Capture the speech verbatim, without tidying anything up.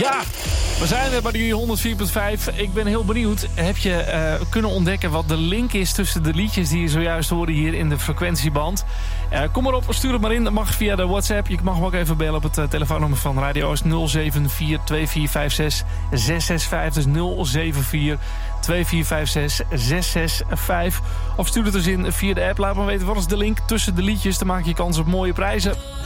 Ja, we zijn er bij die honderd vier punt vijf. Ik ben heel benieuwd. Heb je uh, kunnen ontdekken wat de link is tussen de liedjes die je zojuist hoorde hier in de frequentieband? Uh, kom maar op, stuur het maar in. Dat mag via de WhatsApp. Je mag me ook even bellen op het uh, telefoonnummer van Radio Oost nul zeven vier twee vier vijf zes zes zes vijf. Dus nul zeven vier twee vier vijf zes zes zes vijf. Of stuur het dus in via de app. Laat me weten wat is de link tussen de liedjes. Dan maak je kans op mooie prijzen.